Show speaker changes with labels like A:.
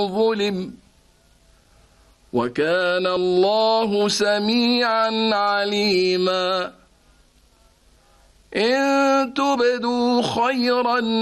A: ظلم وكان الله سميعا عليما إن تبدوا خيرا